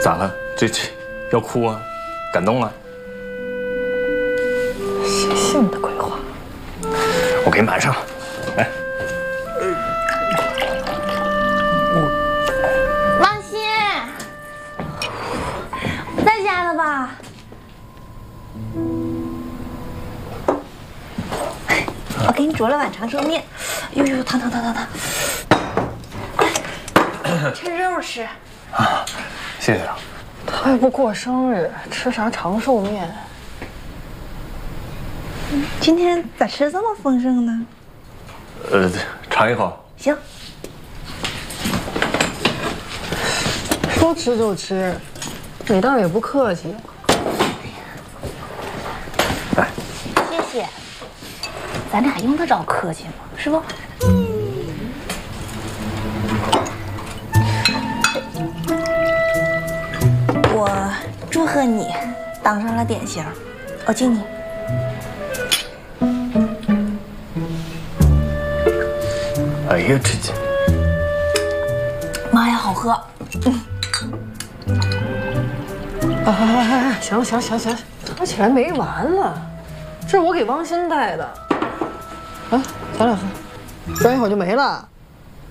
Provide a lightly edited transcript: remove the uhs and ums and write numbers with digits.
咋了？这要哭啊？感动了？ 写信的鬼话。 我给你满上，来。 王鑫，在家呢吧？我给你煮了碗长寿面，呦呦，烫！趁热吃。 啊，谢谢啊。 他又不过生日，吃啥长寿面？ 今天咋吃这么丰盛呢？ 尝一口。 行。 说吃就吃，你倒也不客气。 来， 谢谢。咱俩用得着客气吗？是不？我祝贺你当上了典型，我敬你。 哎呀，这妈呀，好喝！ 哎，行了，喝起来没完了。这是我给汪鑫带的，啊，咱俩喝，不然一会儿就没了。